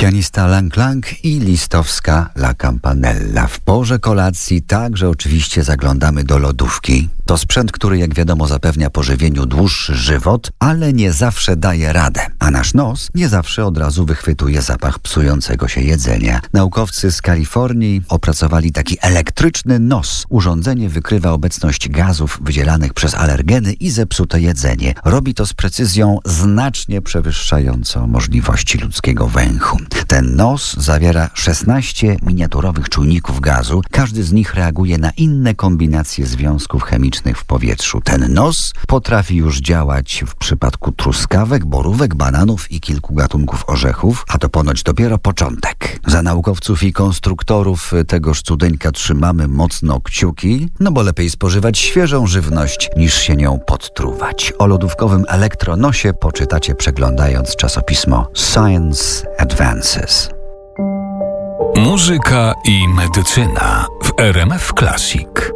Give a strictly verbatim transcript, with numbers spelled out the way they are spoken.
Pianista Lang Lang i listowska La Campanella. W porze kolacji także oczywiście zaglądamy do lodówki. To sprzęt, który jak wiadomo zapewnia pożywieniu dłuższy żywot, ale nie zawsze daje radę. A nasz nos nie zawsze od razu wychwytuje zapach psującego się jedzenia. Naukowcy z Kalifornii opracowali taki elektryczny nos. Urządzenie wykrywa obecność gazów wydzielanych przez alergeny i zepsute jedzenie. Robi to z precyzją znacznie przewyższającą możliwości ludzkiego węchu. Ten nos zawiera szesnaście miniaturowych czujników gazu. Każdy z nich reaguje na inne kombinacje związków chemicznych w powietrzu. Ten nos potrafi już działać w przypadku truskawek, borówek, bananów i kilku gatunków orzechów, a to ponoć dopiero początek. Za naukowców i konstruktorów tegoż cudeńka trzymamy mocno kciuki, no bo lepiej spożywać świeżą żywność niż się nią podtruwać. O lodówkowym elektronosie poczytacie przeglądając czasopismo Science Advances. Muzyka i medycyna w R M F Classic.